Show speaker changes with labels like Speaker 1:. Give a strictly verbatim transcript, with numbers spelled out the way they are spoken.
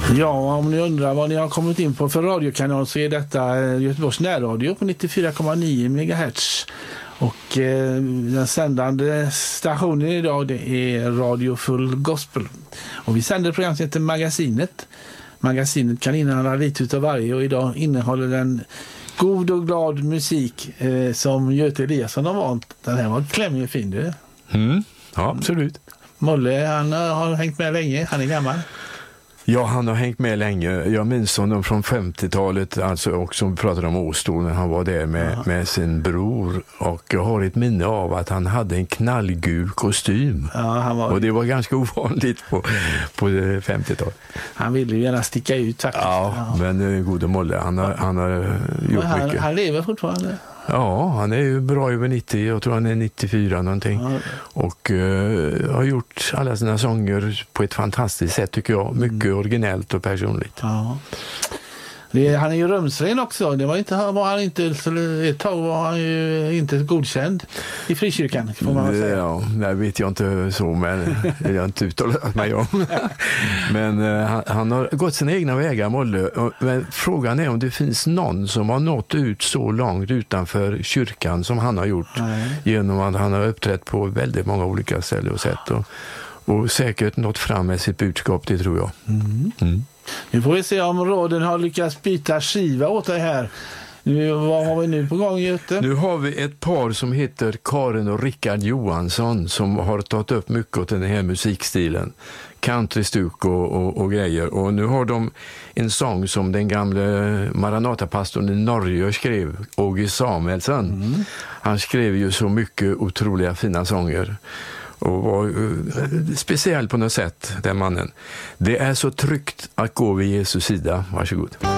Speaker 1: Ja, om ni undrar vad ni har kommit in på för radiokanal så är detta Göteborgs närradio på nittiofyra komma nio megahertz. Och eh, den sändande stationen idag det är Radio Full Gospel. Och vi sänder program som heter Magasinet. Magasinet kan innehålla lite utav varje och idag innehåller den god och glad musik eh, som Göte Eliasson har valt. Den här var klämmig och fin, du.
Speaker 2: Mm, ja, absolut.
Speaker 1: Molle, han har hängt med länge. Han är gammal.
Speaker 2: Ja, han har hängt med länge. Jag minns honom från femtiotalet, alltså också vi pratade om Åstol när han var där med, med sin bror. Och jag har ett minne av att han hade en knallgul kostym.
Speaker 1: Ja, han var...
Speaker 2: Och det var ganska ovanligt på, på femtiotalet.
Speaker 1: Han ville ju gärna sticka ut faktiskt.
Speaker 2: Ja, ja. Men uh, gode Molle, han har, han har gjort
Speaker 1: han,
Speaker 2: mycket.
Speaker 1: Han lever fortfarande.
Speaker 2: Ja, han är ju bra över nittio, jag tror han är nittiofyra någonting. Ja. Och uh, har gjort alla sina sånger på ett fantastiskt sätt tycker jag. Mycket mm. originellt och personligt.
Speaker 1: Ja. Det, han är ju rumsren också. Det var inte, var han inte, ett tag var han ju inte godkänd i frikyrkan, får man säga.
Speaker 2: Ja, det vet jag inte så, men det har jag inte uttalat mig om. Men uh, han, han har gått sina egna vägar, Molle. Men frågan är om det finns någon som har nått ut så långt utanför kyrkan som han har gjort. Nej. Genom att han har uppträtt på väldigt många olika ställen och sätt. Och, och säkert nått fram med sitt budskap, det tror jag. Mm. Mm.
Speaker 1: Nu får vi se om råden har lyckats byta skiva åt dig här. Nu, vad har vi nu på gång, Göte?
Speaker 2: Nu har vi ett par som heter Karin och Rickard Johansson som har tagit upp mycket åt den här musikstilen. Countrystuk och, och, och grejer. Och nu har de en sång som den gamla Maranatapastorn i Norge skrev, Åge Samuelsson. Mm. Han skrev ju så mycket otroliga fina sånger. Och var uh, speciell på något sätt, den mannen. Det är så tryggt att gå vid Jesus sida. Varsågod.